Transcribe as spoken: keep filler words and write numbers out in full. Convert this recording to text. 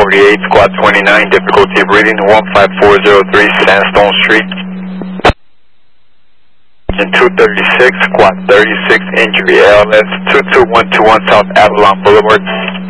forty-eight, squad twenty-nine, difficulty of reading one five four zero three Sandstone Street. Engine two thirty-six, squad thirty-six, injury L S two two one two one South Avalon Boulevard.